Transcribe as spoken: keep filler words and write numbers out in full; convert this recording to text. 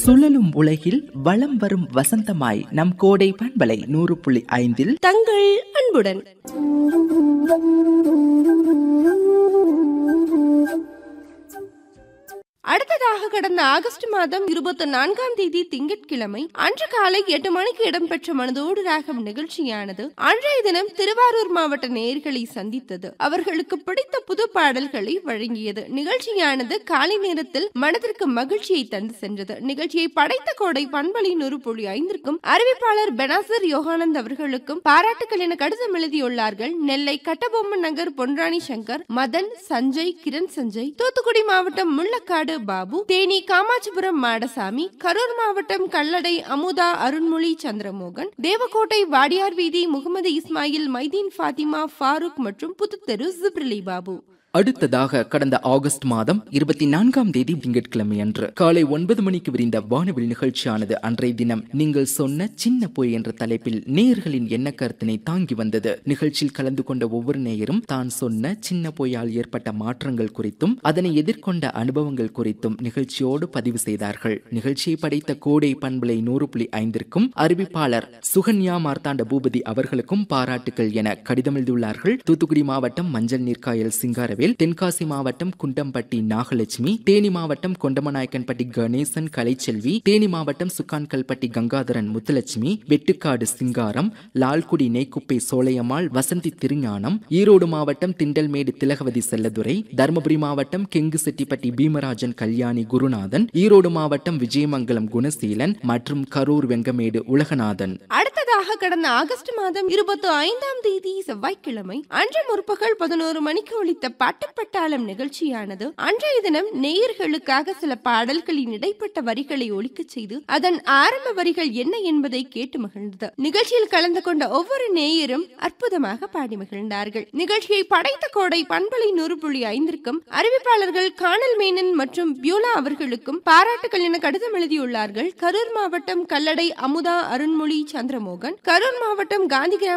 சுழலும் உலகில் வலம் வரும் வசந்தமாய் நம் கோடை பண்பலை நூறு புள்ளி ஐந்தில் தங்கள் அன்புடன். அடுத்ததாக கடந்த ஆகஸ்ட் மாதம் இருபத்தி நான்காம் தேதி திங்கட்கிழமை அன்று காலை எட்டு மணிக்கு இடம்பெற்ற மனதோடு ராகம் நிகழ்ச்சியானது அன்றைய தினம் திருவாரூர் மாவட்ட நேயர்களை சந்தித்தது. அவர்களுக்கு பிடித்த புது பாடல்களை வழங்கியது. நிகழ்ச்சியானது காலை நேரத்தில் மனதிற்கு மகிழ்ச்சியை தந்து சென்றது. நிகழ்ச்சியை படைத்த கோடை பண்பலை நூறு புள்ளி ஐந்திற்கும் அறிவிப்பாளர் பெனாசர் யோகானந்த் அவர்களுக்கும் பாராட்டுக்கள் என கடிதம் எழுதியுள்ளார்கள். நெல்லை கட்டபொம்மன் நகர் பொன்ராணி சங்கர், மதன், சஞ்சய், கிரண் சஞ்சய், தூத்துக்குடி மாவட்டம் முள்ளக்காடு பாபு, தேனி காமாட்சிபுரம் மாடசாமி, கரூர் மாவட்டம் கல்லடை அமுதா அருண்மொழி சந்திரமோகன், தேவக்கோட்டை வாடியார் வீதி முகமது இஸ்மாயில், மைதீன் ஃபாத்திமா, ஃபாரூக் மற்றும் புதுத்தெரு ஜிப்ரிலி பாபு. அடுத்ததாக கடந்த ஆகஸ்ட் மாதம் இருபத்தி நான்காம் தேதி திங்கட்கிழமை அன்று காலை ஒன்பது மணிக்கு விரிந்த வானவில் நிகழ்ச்சியானது அன்றைய தினம் நீங்கள் சொன்ன சின்ன பொய் என்ற தலைப்பில் நேயர்களின் எண்ண கருத்தினை தாங்கி வந்தது. நிகழ்ச்சியில் கலந்து கொண்ட ஒவ்வொரு நேயரும் தான் சொன்ன சின்ன பொய்யால் ஏற்பட்ட மாற்றங்கள் குறித்தும் அதனை எதிர்கொண்ட அனுபவங்கள் குறித்தும் நிகழ்ச்சியோடு பதிவு செய்தார்கள். நிகழ்ச்சியை படைத்த கோடை பண்பலை நூறு புள்ளி ஐந்திற்கும் அறிவிப்பாளர் சுகன்யா மார்த்தாண்ட பூபதி அவர்களுக்கும் பாராட்டுகள் என கடிதம் எழுதியுள்ளார்கள். தூத்துக்குடி மாவட்டம் மஞ்சள் நீர்காயல் சிங்காரவே, தென்காசி மாவட்டம் குண்டம்பட்டி நாகலட்சுமி, தேனி மாவட்டம் கொண்டமநாயக்கன்பட்டி கணேசன் கலைச்செல்வி, தேனி மாவட்டம் சுக்கான்கல்பட்டி கங்காதரன் முத்துலட்சுமி, வெட்டுக்காடு சிங்காரம், லால்குடி நெய்க்குப்பை சோலையம்மாள், வசந்தி திருஞானம், ஈரோடு மாவட்டம் திண்டல்மேடு திலகவதி செல்லதுரை, தருமபுரி மாவட்டம் கெங்கு செட்டிப்பட்டி பீமராஜன் கல்யாணி குருநாதன், ஈரோடு மாவட்டம் விஜயமங்கலம் குணசீலன் மற்றும் கரூர் வெங்கமேடு உலகநாதன். அடுத்ததாக கடந்த ஆகஸ்ட் மாதம் இருபத்தி ஐந்தாம் தேதி செவ்வாய்க்கிழமை அன்று முற்பகல் பதினோரு மணிக்கு ஒலித்த பாட்டுப்பட்டாளம் நிகழ்ச்சியானது அன்றைய தினம் நேயர்களுக்காக சில பாடல்களின் இடைப்பட்ட வரிகளை ஒலிக்க செய்து அதன் ஆரம்ப வரிகள் என்ன என்பதை கேட்டு மகிழ்ந்தது. நிகழ்ச்சியில் கலந்து கொண்ட ஒவ்வொரு நேயரும் அற்புதமாக பாடி மகிழ்ந்தார்கள். நிகழ்ச்சியை படைத்த கோடை பண்பலை நூறு புள்ளி ஐந்திற்கும் அறிவிப்பாளர்கள் காணல் மேனன் மற்றும் பியூலா அவர்களுக்கும் பாராட்டுகள் என கடிதம் எழுதியுள்ளார்கள். கரூர் மாவட்டம் கல்லடை அமுதா அருண்மொழி சந்திரமோகன், கரூர் மாவட்டம் காந்தி